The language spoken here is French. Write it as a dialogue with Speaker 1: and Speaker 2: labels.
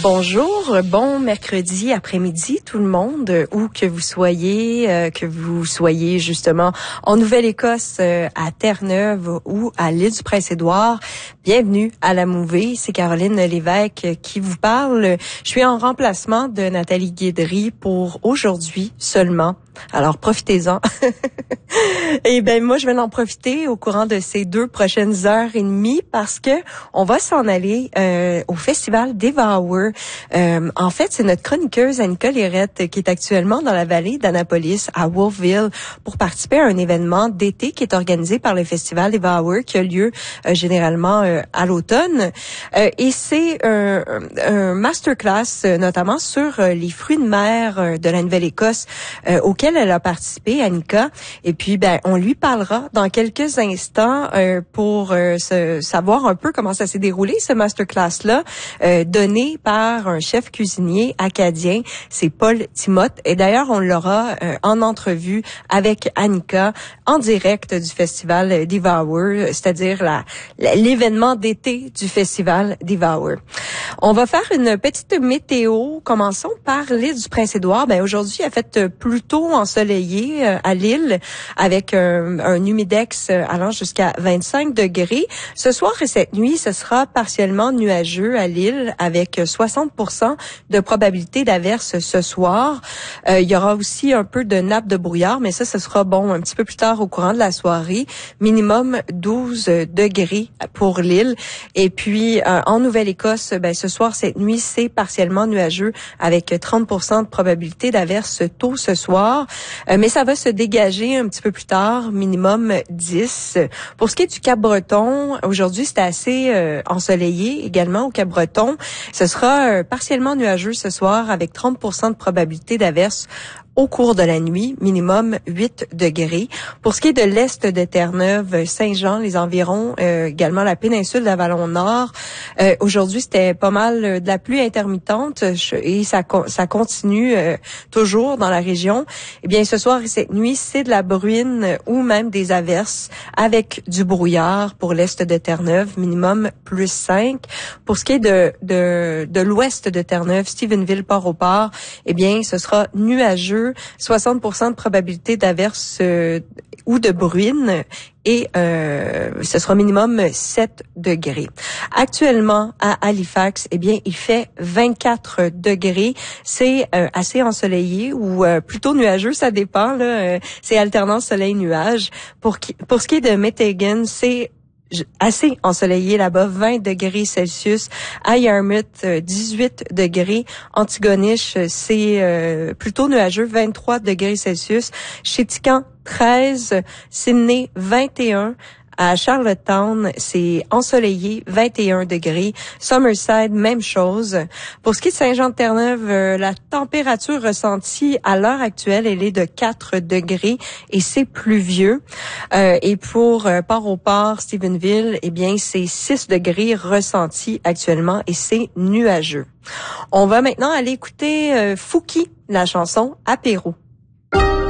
Speaker 1: Bonjour, bon mercredi après-midi tout le monde, où que vous soyez justement en Nouvelle-Écosse, à Terre-Neuve ou à l'île du Prince-Édouard. Bienvenue à la Mouvée, c'est Caroline Lévesque qui vous parle. Je suis en remplacement de Nathalie Guidry pour aujourd'hui seulement. Alors profitez-en. Et ben moi je vais en profiter au courant de ces 2 prochaines heures et demie parce que on va s'en aller au festival Devour. En fait, c'est notre chroniqueuse Annika Lérette qui est actuellement dans la vallée d'Annapolis à Wolfville pour participer à un événement d'été qui est organisé par le festival Devour qui a lieu généralement à l'automne. Et c'est un masterclass notamment sur les fruits de mer de la Nouvelle-Écosse auquel elle a participé, Annika. Et puis, on lui parlera dans quelques instants pour savoir un peu comment ça s'est déroulé, ce masterclass-là, donné par un chef cuisinier acadien. C'est Paul Timoth. Et d'ailleurs, on l'aura en entrevue avec Annika en direct du festival Devour, c'est-à-dire l'événement d'été du festival Devour. On va faire une petite météo. Commençons par l'île du Prince-Édouard. Aujourd'hui, elle a fait plutôt ensoleillé à l'île avec un humidex allant jusqu'à 25 degrés. Ce soir et cette nuit, ce sera partiellement nuageux à l'île avec 60% de probabilité d'averse ce soir. Il y aura aussi un peu de nappe de brouillard, mais ça, ce sera un petit peu plus tard au courant de la soirée. Minimum 12 degrés pour l'île. Et puis, en Nouvelle-Écosse, ce soir, cette nuit, c'est partiellement nuageux avec 30% de probabilité d'averse tôt ce soir. Mais ça va se dégager un petit peu plus tard, minimum 10. Pour ce qui est du Cap-Breton, aujourd'hui, c'était assez ensoleillé également au Cap-Breton. Ce sera partiellement nuageux ce soir avec 30% de probabilité d'averse au cours de la nuit, minimum 8 degrés. Pour ce qui est de l'est de Terre-Neuve, Saint-Jean, les environs, également la péninsule de Avalon-Nord, aujourd'hui, c'était pas mal de la pluie intermittente et ça continue toujours dans la région. Eh bien, ce soir et cette nuit, c'est de la bruine ou même des averses avec du brouillard pour l'est de Terre-Neuve, minimum plus 5. Pour ce qui est de l'ouest de Terre-Neuve, Stephenville, Port-au-Port, eh bien, ce sera nuageux, 60% de probabilité d'averse ou de bruine et ce sera minimum 7 degrés. Actuellement, à Halifax, eh bien, il fait 24 degrés. C'est assez ensoleillé ou plutôt nuageux, ça dépend. C'est alternance soleil-nuage. Pour ce qui est de Meteghan, c'est assez ensoleillé là-bas, 20 degrés Celsius. À Yarmouth, 18 degrés. Antigonish, c'est plutôt nuageux, 23 degrés Celsius. Chez Tican, 13. Sydney, 21. À Charlottetown, c'est ensoleillé, 21 degrés. Summerside, même chose. Pour ce qui est de Saint-Jean-de-Terre-Neuve, la température ressentie à l'heure actuelle, elle est de 4 degrés et c'est pluvieux. Et pour Port-au-Port, Stephenville, eh bien, c'est 6 degrés ressentis actuellement et c'est nuageux. On va maintenant aller écouter Fouki, la chanson Apéro.